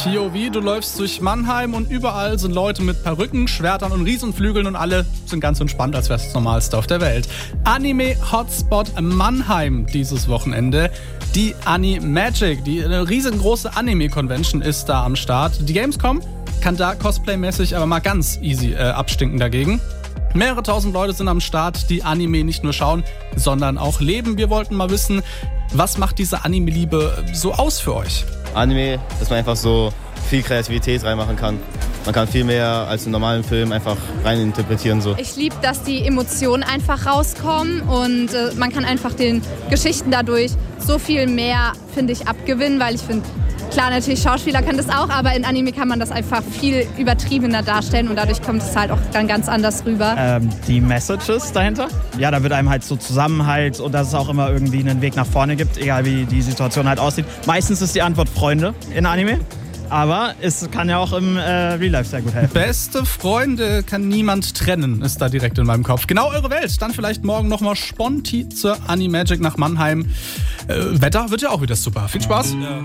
POV, du läufst durch Mannheim und überall sind Leute mit Perücken, Schwertern und Riesenflügeln und alle sind ganz entspannt, als wäre es das Normalste auf der Welt. Anime-Hotspot Mannheim dieses Wochenende. Die Animagic, eine riesengroße Anime-Convention ist da am Start. Die Gamescom kann da cosplaymäßig aber mal ganz easy abstinken dagegen. Mehrere tausend Leute sind am Start, die Anime nicht nur schauen, sondern auch leben. Wir wollten mal wissen, was macht diese Anime-Liebe so aus für euch? Anime, dass man einfach so viel Kreativität reinmachen kann. Man kann viel mehr als im normalen Film einfach reininterpretieren. So. Ich liebe, dass die Emotionen einfach rauskommen und man kann einfach den Geschichten dadurch so viel mehr, finde ich, abgewinnen, weil ich finde, klar, natürlich Schauspieler können das auch, aber in Anime kann man das einfach viel übertriebener darstellen und dadurch kommt es halt auch dann ganz anders rüber. Die Messages dahinter. Ja, da wird einem halt so Zusammenhalt und dass es auch immer irgendwie einen Weg nach vorne gibt, egal wie die Situation halt aussieht. Meistens ist die Antwort Freunde in Anime. Aber es kann ja auch im Real Life sehr gut helfen. Beste Freunde kann niemand trennen, ist da direkt in meinem Kopf. Genau eure Welt. Dann vielleicht morgen nochmal Sponti zur Animagic nach Mannheim. Wetter wird ja auch wieder super. Viel Spaß. Ja.